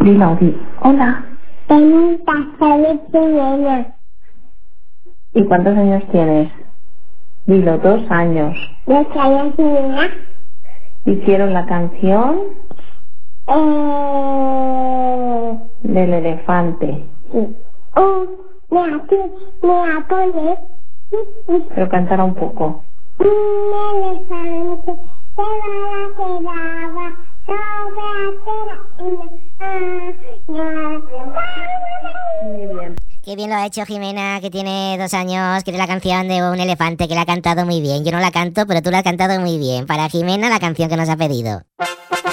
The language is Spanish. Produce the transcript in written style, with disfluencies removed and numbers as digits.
Dilo, di. Hola. Benita, soy Jimena. ¿Y cuántos años tienes? Dilo, 2 años. Yo soy Jimena. Hicieron la canción del elefante. Sí. Me pone. Pero cántala un poco. Un elefante se va Muy bien. Qué bien lo ha hecho Jimena, que tiene 2 años, que tiene la canción de un elefante, que la ha cantado muy bien. Yo no la canto, pero tú la has cantado muy bien. Para Jimena, la canción que nos ha pedido.